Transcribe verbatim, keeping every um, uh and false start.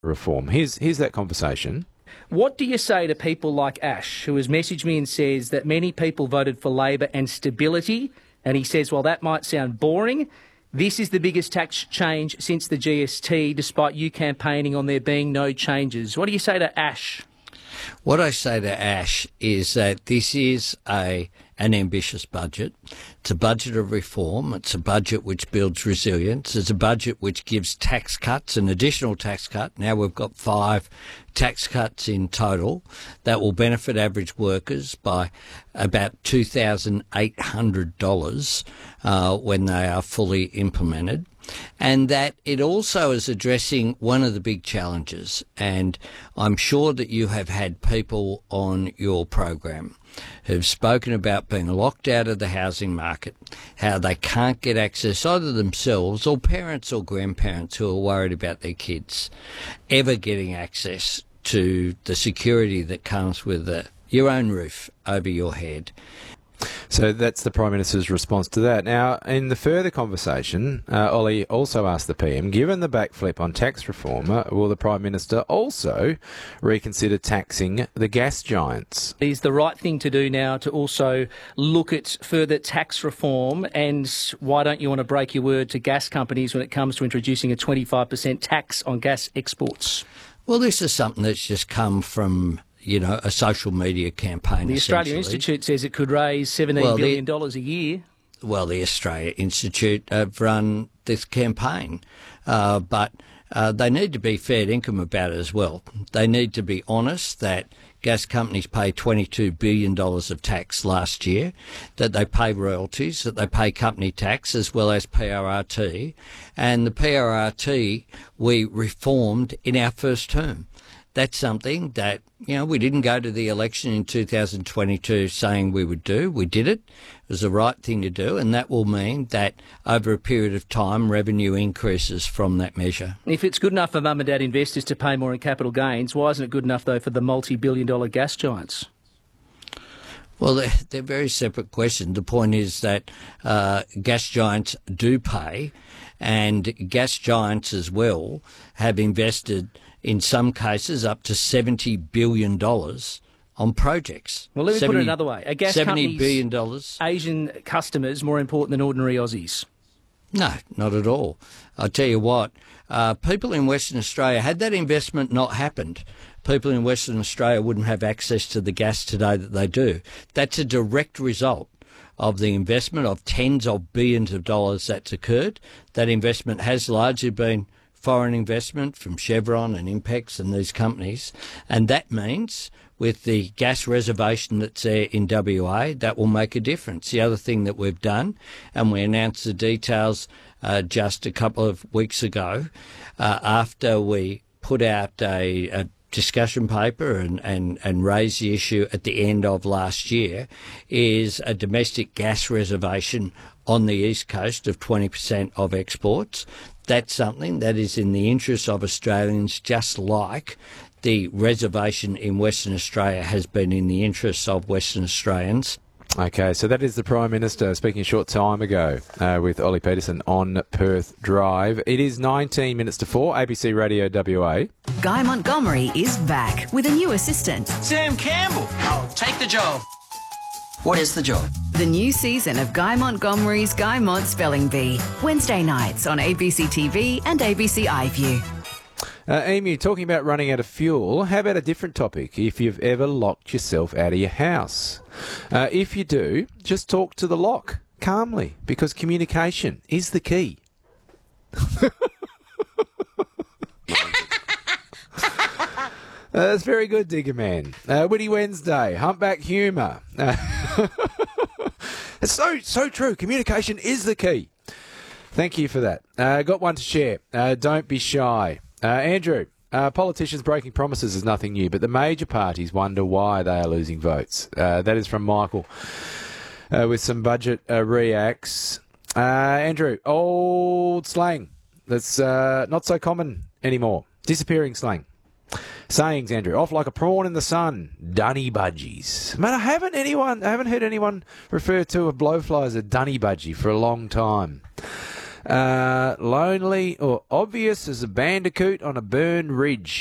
reform. Here's, here's that conversation. What do you say to people like Ash, who has messaged me and says that many people voted for Labor and stability, and he says, well, that might sound boring. This is the biggest tax change since the G S T, despite you campaigning on there being no changes. What do you say to Ash? What I say to Ash is that this is a an ambitious budget. It's a budget of reform. It's a budget which builds resilience. It's a budget which gives tax cuts, an additional tax cut. Now we've got five tax cuts in total that will benefit average workers by about two thousand eight hundred dollars uh, when they are fully implemented. And that it also is addressing one of the big challenges. And I'm sure that you have had people on your program who've spoken about being locked out of the housing market, how they can't get access, either themselves or parents or grandparents who are worried about their kids ever getting access to the security that comes with the, your own roof over your head. So that's the Prime Minister's response to that. Now, in the further conversation, uh, Ollie also asked the P M, given the backflip on tax reform, uh, will the Prime Minister also reconsider taxing the gas giants? Is the right thing to do now to also look at further tax reform, and why don't you want to break your word to gas companies when it comes to introducing a twenty-five percent tax on gas exports? Well, this is something that's just come from, you know, a social media campaign. The Australia Institute says it could raise seventeen well, billion dollars a year. Well, the Australia Institute have run this campaign, uh, but uh, they need to be fair income about it as well. They need to be honest that gas companies pay twenty-two billion dollars of tax last year, that they pay royalties, that they pay company tax as well as P R R T, and the P R R T we reformed in our first term. That's something that, you know, we didn't go to the election in two thousand twenty-two saying we would do. We did it. It was the right thing to do, and that will mean that over a period of time, revenue increases from that measure. If it's good enough for mum and dad investors to pay more in capital gains, why isn't it good enough, though, for the multi-billion dollar gas giants? Well, they're, they're very separate questions. The point is that uh, gas giants do pay, and gas giants as well have invested in some cases up to seventy billion dollars on projects. Well, let me seventy, put it another way. Are gas seventy billion dollars. Asian customers more important than ordinary Aussies? No, not at all. I'll tell you what, uh, people in Western Australia, had that investment not happened, people in Western Australia wouldn't have access to the gas today that they do. That's a direct result of the investment of tens of billions of dollars that's occurred. That investment has largely been foreign investment from Chevron and Impex and these companies, and that means with the gas reservation that's there in W A, that will make a difference. The other thing that we've done, and we announced the details uh, just a couple of weeks ago, uh, after we put out a, a discussion paper and, and, and raised the issue at the end of last year, is a domestic gas reservation on the East Coast of twenty percent of exports. That's something that is in the interest of Australians, just like the reservation in Western Australia has been in the interests of Western Australians. Okay, so that is the Prime Minister speaking a short time ago uh, with Ollie Peterson on Perth Drive. It is nineteen minutes to four, A B C Radio W A. Guy Montgomery is back with a new assistant. Sam Campbell. I'll take the job. What is the job? The new season of Guy Montgomery's Guy Mont Spelling Bee. Wednesday nights on A B C T V and A B C iView. Uh, Emu, talking about running out of fuel, how about a different topic? If you've ever locked yourself out of your house. Uh, if you do, just talk to the lock calmly, because communication is the key. Uh, that's very good, Digger Man. Uh, Witty Wednesday, humpback humour. Uh, it's so so true. Communication is the key. Thank you for that. Uh, got one to share. Uh, don't be shy. Uh, Andrew, uh, politicians breaking promises is nothing new, but the major parties wonder why they are losing votes. Uh, that is from Michael uh, with some budget uh, reacts. Uh, Andrew, old slang that's uh, not so common anymore. Disappearing slang. Sayings, Andrew, off like a prawn in the sun, dunny budgies. Man, I haven't anyone, I haven't heard anyone refer to a blowfly as a dunny budgie for a long time. Uh, lonely or obvious as a bandicoot on a burned ridge.